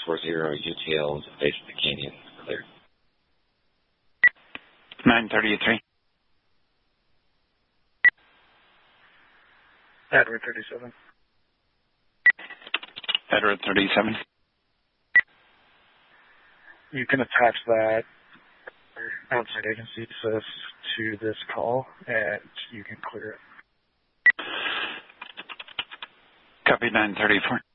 640 UTL is Base Canyon. Clear. 933. Edward 37. Edward 37. You can attach that outside agency says to this call, and you can clear it. Copy 934.